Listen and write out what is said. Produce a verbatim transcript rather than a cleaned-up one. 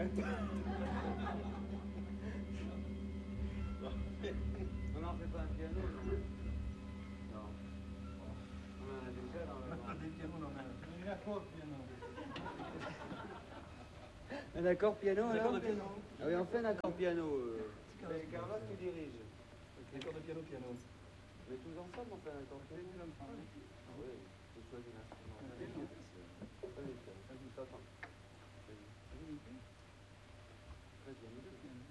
On n'en fait pas un piano, non? Non. On en a déjà dans le... Des pianos, non, mais un accord piano. Un accord piano, alors? Accord de piano. Ah oui, on fait un accord piano. Euh... C'est Carlos qui dirige. Accord de piano, piano. Mais tous ensemble, on fait un accord piano. Ah oui, je choisis l'instrument. Vas-y, vas-y, attends. Vas-y, on y va.